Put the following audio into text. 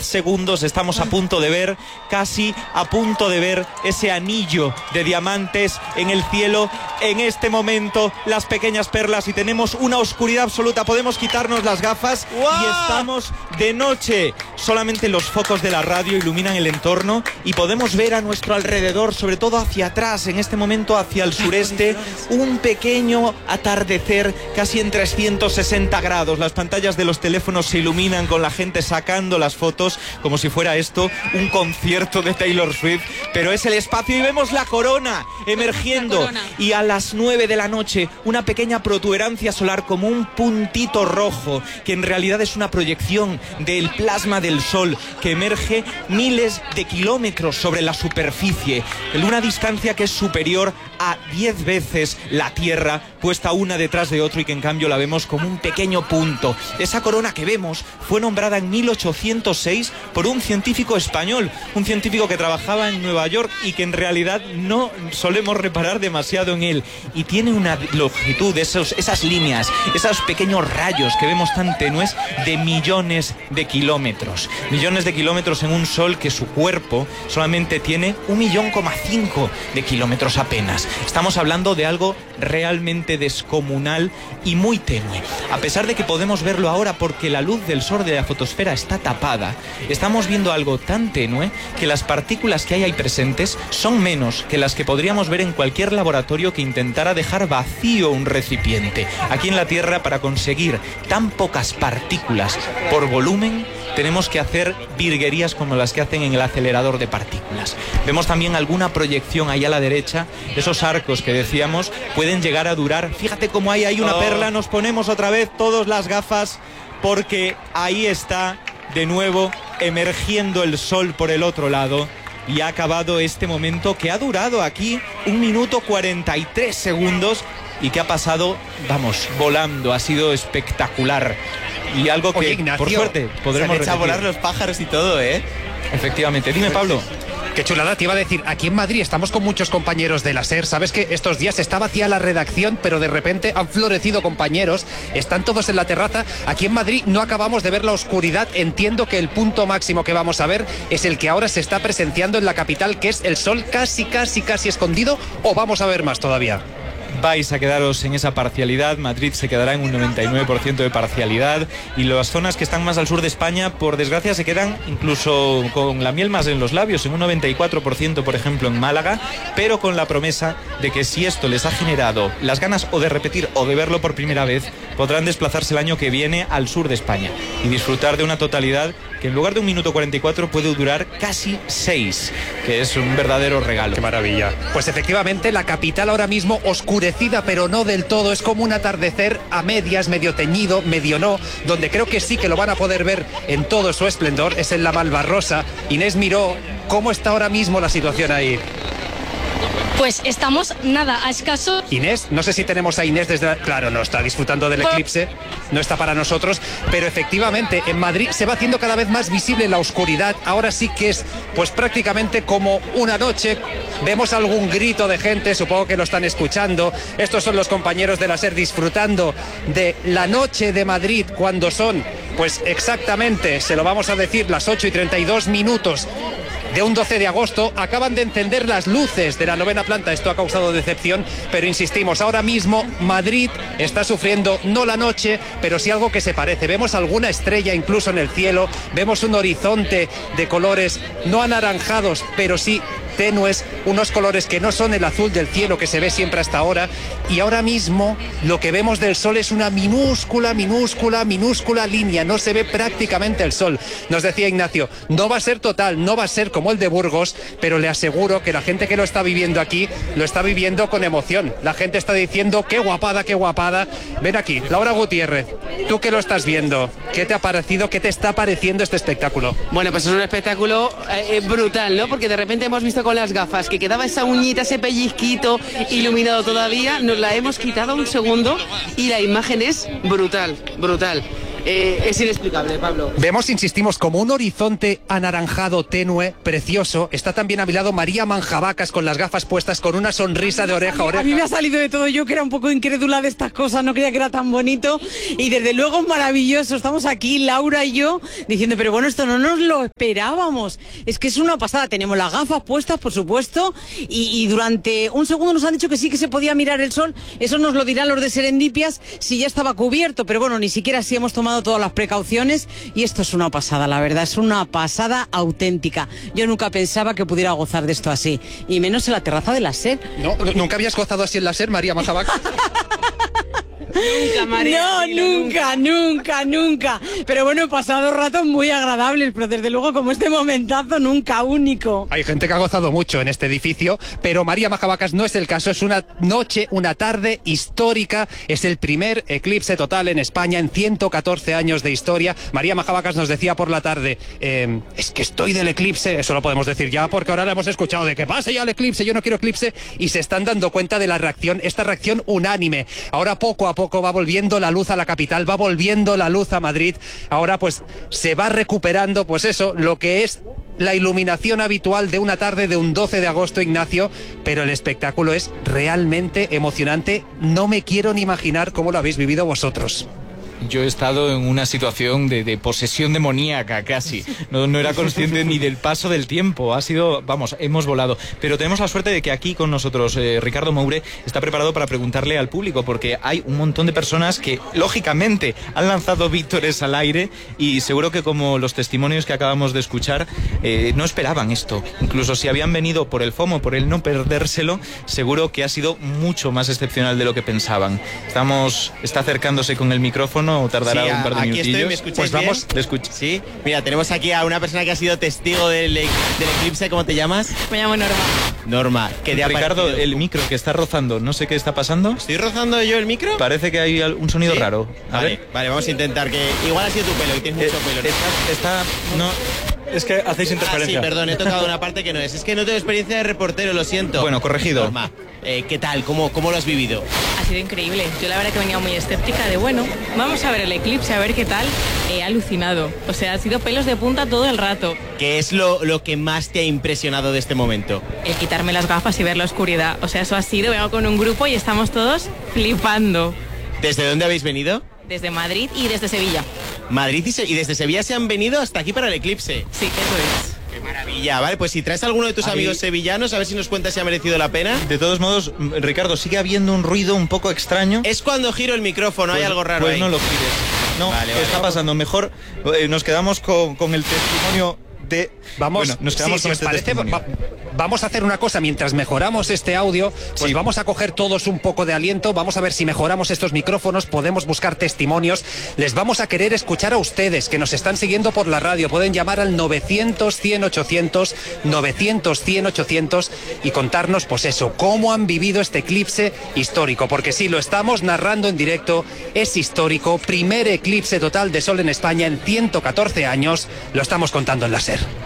segundos estamos a punto de ver, casi a punto de ver ese anillo de diamantes en el cielo. En este momento, las pequeñas perlas, y tenemos una oscuridad absoluta. Podemos quitarnos las gafas y estamos de noche. Solamente los focos de la radio iluminan el entorno y podemos ver a nuestro alrededor, sobre todo hacia atrás, en este momento hacia el sureste, un pequeño atardecer casi en 360 grados. Las pantallas de los teléfonos se iluminan con la gente sacando las fotos como si fuera esto un concierto de Taylor Swift, pero es el espacio y vemos la corona emergiendo. Y a las 9 de la noche una pequeña protuberancia solar como un puntito rojo, que en realidad es una proyección del plasma del Sol que emerge miles de kilómetros sobre la superficie, en una distancia que es superior a 10 veces la Tierra, puesta una detrás de otro, y que en cambio la vemos como un pequeño punto. Esa corona que vemos fue nombrada en 1806 por un científico español, un científico que trabajaba en Nueva York y que en realidad no solemos reparar demasiado en él, y tiene una longitud, esas líneas, esos pequeños rayos que vemos tan tenues, de millones de kilómetros en un Sol que su cuerpo solamente tiene 1,5 millones de kilómetros apenas. Estamos hablando de algo realmente descomunal y muy tenue. A pesar de que podemos verlo ahora porque la luz del Sol de la fotosfera está tapada, estamos viendo algo tan tenue que las partículas que hay ahí presentes son menos que las que podríamos ver en cualquier laboratorio que intentara dejar vacío un recipiente. Aquí en la Tierra, para conseguir tan pocas partículas por volumen, tenemos que hacer virguerías como las que hacen en el acelerador de partículas. Vemos también alguna proyección ahí a la derecha. Esos arcos que decíamos pueden llegar a durar. Fíjate cómo hay ahí una perla. Nos ponemos otra vez todas las gafas porque ahí está de nuevo emergiendo el Sol por el otro lado. Y ha acabado este momento que ha durado aquí 1 minuto 43 segundos y que ha pasado, vamos, volando. Ha sido espectacular. Y algo que, oye, Ignacio, por suerte, podremos echar a volar los pájaros y todo, ¿eh? Efectivamente. Dime, Pablo. Qué chulada, te iba a decir, aquí en Madrid estamos con muchos compañeros de la SER. Sabes que estos días está vacía la redacción, pero de repente han florecido compañeros, están todos en la terraza. Aquí en Madrid no acabamos de ver la oscuridad. Entiendo que el punto máximo que vamos a ver es el que ahora se está presenciando en la capital, que es el Sol casi escondido, o vamos a ver más todavía. Vais a quedaros en esa parcialidad. Madrid se quedará en un 99% de parcialidad, y las zonas que están más al sur de España, por desgracia, se quedan incluso con la miel más en los labios, en un 94%, por ejemplo, en Málaga, pero con la promesa de que si esto les ha generado las ganas o de repetir o de verlo por primera vez, podrán desplazarse el año que viene al sur de España y disfrutar de una totalidad que en lugar de 1 minuto 44 puede durar casi 6, que es un verdadero regalo. ¡Qué maravilla! Pues efectivamente, la capital ahora mismo oscurecida, pero no del todo. Es como un atardecer a medias, medio teñido, medio no. Donde creo que sí que lo van a poder ver en todo su esplendor es en la Malvarrosa. Inés Miró, ¿cómo está ahora mismo la situación ahí? Pues estamos, nada, a escaso... Inés, no sé si tenemos a Inés desde... Claro, no está disfrutando del eclipse, no está para nosotros, pero efectivamente en Madrid se va haciendo cada vez más visible la oscuridad. Ahora sí que es pues prácticamente como una noche. Vemos algún grito de gente, supongo que lo están escuchando. Estos son los compañeros de la SER disfrutando de la noche de Madrid, cuando son, pues exactamente, se lo vamos a decir, las 8:32 de un 12 de agosto, acaban de encender las luces de la 9ª planta. Esto ha causado decepción, pero insistimos, ahora mismo Madrid está sufriendo no la noche, pero sí algo que se parece. Vemos alguna estrella incluso en el cielo, vemos un horizonte de colores no anaranjados, pero sí tenues, unos colores que no son el azul del cielo que se ve siempre hasta ahora, y ahora mismo lo que vemos del Sol es una minúscula línea, no se ve prácticamente el Sol. Nos decía Ignacio, no va a ser total, no va a ser como el de Burgos, pero le aseguro que la gente que lo está viviendo aquí, lo está viviendo con emoción. La gente está diciendo, qué guapada. Ven aquí, Laura Gutiérrez, tú que lo estás viendo, ¿qué te ha parecido, qué te está pareciendo este espectáculo? Bueno, pues es un espectáculo brutal, ¿no? Porque de repente hemos visto con las gafas que quedaba esa uñita, ese pellizquito iluminado todavía, nos la hemos quitado un segundo y la imagen es brutal. es inexplicable, Pablo. Vemos, insistimos, como un horizonte anaranjado tenue, precioso. Está también a mi lado María Manjabacas con las gafas puestas, con una sonrisa de oreja a oreja. A mí me ha salido de todo, yo que era un poco incrédula de estas cosas, no creía que era tan bonito y desde luego es maravilloso. Estamos aquí, Laura y yo, diciendo, pero bueno, esto no nos lo esperábamos. Es que es una pasada, tenemos las gafas puestas, por supuesto, y durante un segundo nos han dicho que sí que se podía mirar el sol. Eso nos lo dirán los de Serendipias si ya estaba cubierto, pero bueno, ni siquiera así hemos tomado todas las precauciones y esto es una pasada, la verdad, es una pasada auténtica. Yo nunca pensaba que pudiera gozar de esto así, y menos en la terraza de la SER. No, ¿nunca habías gozado así en la SER, María Manjabacas? Nunca, María. No, nunca. Pero bueno, he pasado ratos muy agradables, pero desde luego como este momentazo nunca único. Hay gente que ha gozado mucho en este edificio, pero María Manjabacas no es el caso. Es una noche, una tarde histórica. Es el primer eclipse total en España en 114 años de historia. María Manjabacas nos decía por la tarde, es que estoy del eclipse. Eso lo podemos decir ya, porque ahora le hemos escuchado de que pase ya el eclipse, yo no quiero eclipse, y se están dando cuenta de la reacción, esta reacción unánime. Ahora poco a poco va volviendo la luz a la capital, va volviendo la luz a Madrid. Ahora pues se va recuperando, pues eso, lo que es la iluminación habitual de una tarde de un 12 de agosto, Ignacio, pero el espectáculo es realmente emocionante. No me quiero ni imaginar cómo lo habéis vivido vosotros. Yo he estado en una situación de posesión demoníaca casi. No era consciente ni del paso del tiempo. Ha sido, vamos, hemos volado. Pero tenemos la suerte de que aquí con nosotros Ricardo Moure está preparado para preguntarle al público, porque hay un montón de personas que, lógicamente, han lanzado vítores al aire y seguro que, como los testimonios que acabamos de escuchar, no esperaban esto. Incluso si habían venido por el FOMO, por el no perdérselo, seguro que ha sido mucho más excepcional de lo que pensaban. Está acercándose con el micrófono. ¿O tardará un par de minutillos? Aquí estoy, ¿me escucháis? Pues vamos, bien? le escucho. Sí, mira, tenemos aquí a una persona que ha sido testigo del eclipse. ¿Cómo te llamas? Me llamo Norma. Norma, ¿qué te ha Ricardo, parecido? el micro que está rozando, no sé qué está pasando. ¿Estoy rozando yo el micro? Parece que hay un sonido ¿Sí? raro. A ver. Vale, vamos a intentar que... Igual ha sido tu pelo, que tienes mucho pelo. No, es que hacéis interferencia. Sí, perdón, he tocado una parte que no es. Es que no tengo experiencia de reportero, lo siento. Bueno, corregido. Norma, ¿qué tal? ¿Cómo lo has vivido? Ha sido increíble. Yo la verdad que venía muy escéptica de, bueno, vamos a ver el eclipse, a ver qué tal. He alucinado. O sea, ha sido pelos de punta todo el rato. ¿Qué es lo que más te ha impresionado de este momento? El quitarme las gafas y ver la oscuridad. O sea, eso ha sido, vengo con un grupo y estamos todos flipando. ¿Desde dónde habéis venido? Desde Madrid y desde Sevilla. Madrid y desde Sevilla se han venido hasta aquí para el eclipse. Sí, eso es. ¡Qué maravilla! Vale, pues si traes a alguno de tus amigos sevillanos, a ver si nos cuentas si ha merecido la pena. De todos modos, Ricardo, sigue habiendo un ruido un poco extraño. Es cuando giro el micrófono, hay algo raro pues ahí. No lo gires. No, vale, está pasando. Mejor nos quedamos con el testimonio de... Vamos, bueno, nos quedamos si con os este parece, testimonio. vamos a hacer una cosa mientras mejoramos este audio, pues Sí. vamos a coger todos un poco de aliento, vamos a ver si mejoramos estos micrófonos, podemos buscar testimonios, les vamos a querer escuchar a ustedes que nos están siguiendo por la radio, pueden llamar al 900-100-800, 900-100-800 y contarnos, pues eso, cómo han vivido este eclipse histórico, porque sí, lo estamos narrando en directo, es histórico, primer eclipse total de sol en España en 114 años, lo estamos contando en la SER.